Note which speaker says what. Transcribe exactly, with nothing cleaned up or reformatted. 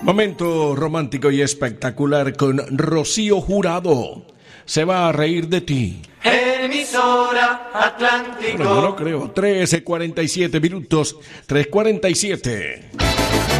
Speaker 1: Momento romántico y espectacular con Rocío Jurado. Se va a reír de ti.
Speaker 2: Emisora Atlántico.
Speaker 1: No, no creo. trece cuarenta y siete minutos. tres cuarenta y siete.